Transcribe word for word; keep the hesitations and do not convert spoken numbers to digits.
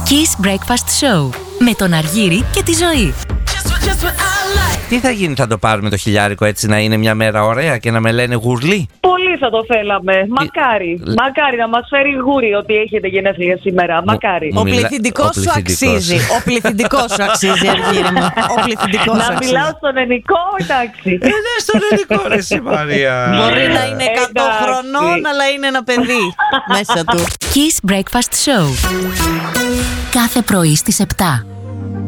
Kiss Breakfast Show με τον Αργύρη και τη Ζωή. Τι θα γίνει, θα το πάρουμε το χιλιάρικο έτσι να είναι μια μέρα ωραία και να με λένε γουρλί? Πολύ θα το θέλαμε. Μακάρι. Λ... Μακάρι να μας φέρει γούρι ότι έχετε γενέθλια σήμερα. Μακάρι. Ο πληθυντικός σου αξίζει. Ο πληθυντικός σου αξίζει, Αργύρη μου. Ο πληθυντικός σου να αξίζει. μιλάω στον ελληνικό, εντάξει. Ε, ναι, στον ελληνικό, ρε εσύ Μαρία. Μπορεί να είναι εκατό χρονών, αλλά είναι ένα παιδί μέσα του. Kiss Breakfast Show. Κάθε πρωί στις επτά.